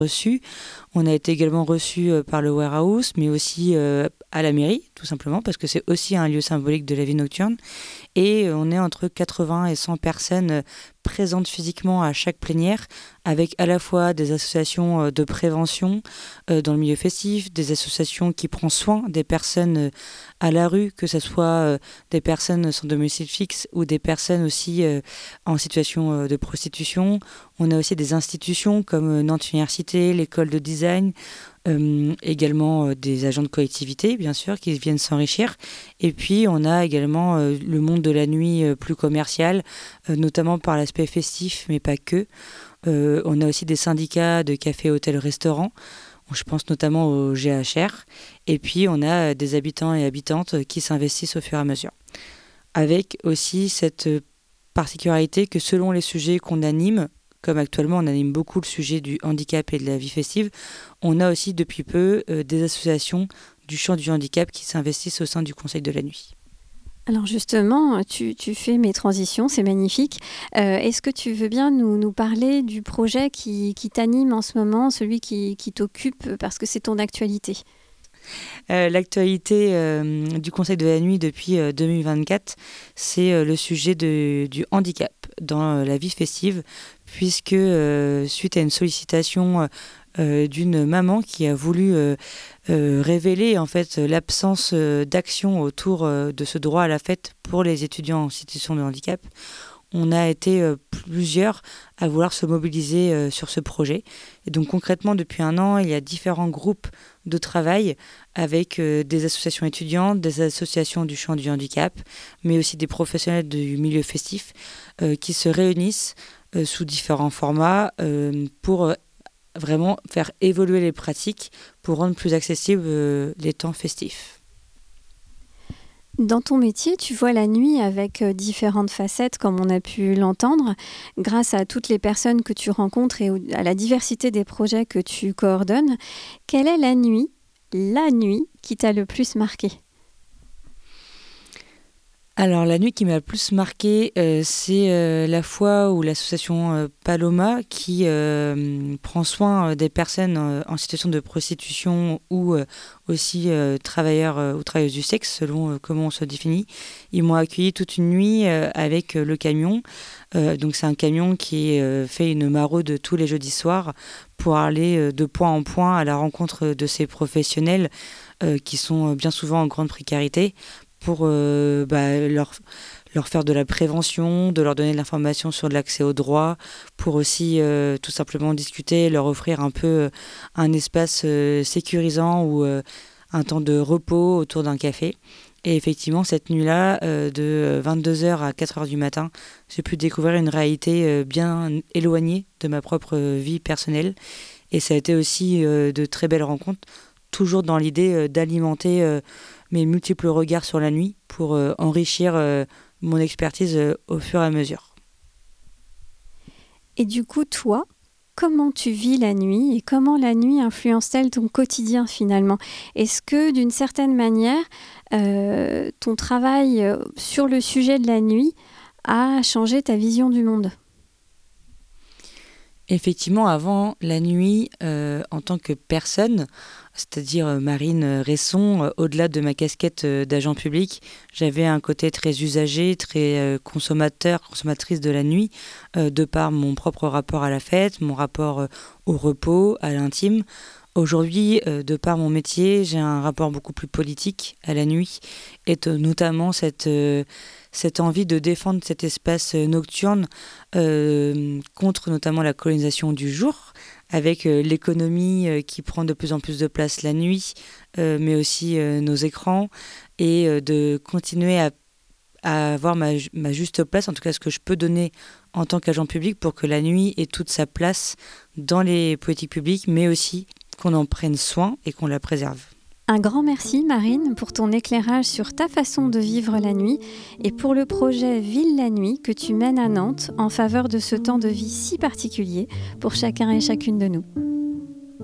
reçus. On a été également reçus par le warehouse, mais aussi à la mairie, tout simplement, parce que c'est aussi un lieu symbolique de la vie nocturne. Et on est entre 80 et 100 personnes présentes physiquement à chaque plénière, avec à la fois des associations de prévention dans le milieu festif, des associations qui prennent soin des personnes à la rue, que ce soit des personnes sans domicile fixe ou des personnes aussi en situation de prostitution. On a aussi des institutions comme Nantes Université, l'école de design, également des agents de collectivité, bien sûr, qui viennent s'enrichir. Et puis, on a également le monde de la nuit plus commercial, notamment par l'aspect festif, mais pas que. On a aussi des syndicats de cafés, hôtels, restaurants. Je pense notamment au GHR. Et puis, on a des habitants et habitantes qui s'investissent au fur et à mesure. Avec aussi cette particularité que selon les sujets qu'on anime, comme actuellement on anime beaucoup le sujet du handicap et de la vie festive, on a aussi depuis peu des associations du champ du handicap qui s'investissent au sein du Conseil de la nuit. Alors justement, tu fais mes transitions, c'est magnifique. Est-ce que tu veux bien nous parler du projet qui t'anime en ce moment, celui qui t'occupe, parce que c'est ton actualité ? L'actualité du Conseil de la nuit depuis 2024, c'est le sujet du handicap dans la vie festive, puisque suite à une sollicitation d'une maman qui a voulu révéler en fait l'absence d'action autour de ce droit à la fête pour les étudiants en situation de handicap, on a été plusieurs à vouloir se mobiliser sur ce projet. Et donc concrètement, depuis 1 an, il y a différents groupes de travail avec des associations étudiantes, des associations du champ du handicap, mais aussi des professionnels du milieu festif qui se réunissent sous différents formats pour vraiment faire évoluer les pratiques pour rendre plus accessibles les temps festifs. Dans ton métier, tu vois la nuit avec différentes facettes, comme on a pu l'entendre, grâce à toutes les personnes que tu rencontres et à la diversité des projets que tu coordonnes. Quelle est la nuit qui t'a le plus marqué ? Alors, la nuit qui m'a le plus marquée, c'est la fois où l'association Paloma, qui prend soin des personnes en situation de prostitution ou aussi travailleurs ou travailleuses du sexe, selon comment on se définit. Ils m'ont accueilli toute une nuit avec le camion. Donc, c'est un camion qui fait une maraude tous les jeudis soirs pour aller de point en point à la rencontre de ces professionnels qui sont bien souvent en grande précarité, pour leur faire de la prévention, de leur donner de l'information sur l'accès aux droits, pour aussi tout simplement discuter, leur offrir un peu un espace sécurisant ou un temps de repos autour d'un café. Et effectivement, cette nuit-là, de 22h à 4h du matin, j'ai pu découvrir une réalité bien éloignée de ma propre vie personnelle. Et ça a été aussi de très belles rencontres, toujours dans l'idée d'alimenter mes multiples regards sur la nuit pour enrichir mon expertise au fur et à mesure. Et du coup, toi, comment tu vis la nuit et comment la nuit influence-t-elle ton quotidien finalement ? Est-ce que d'une certaine manière, ton travail sur le sujet de la nuit a changé ta vision du monde ? Effectivement, avant la nuit, en tant que personne, c'est-à-dire Marine Resson, au-delà de ma casquette d'agent public, j'avais un côté très usagé, très consommatrice de la nuit, de par mon propre rapport à la fête, mon rapport au repos, à l'intime. Aujourd'hui, de par mon métier, j'ai un rapport beaucoup plus politique à la nuit, et notamment cette envie de défendre cet espace nocturne contre notamment la colonisation du jour, avec l'économie qui prend de plus en plus de place la nuit, mais aussi nos écrans, et de continuer à avoir ma juste place, en tout cas ce que je peux donner en tant qu'agent public pour que la nuit ait toute sa place dans les politiques publiques, mais aussi qu'on en prenne soin et qu'on la préserve. Un grand merci Marine pour ton éclairage sur ta façon de vivre la nuit et pour le projet Ville la nuit que tu mènes à Nantes en faveur de ce temps de vie si particulier pour chacun et chacune de nous.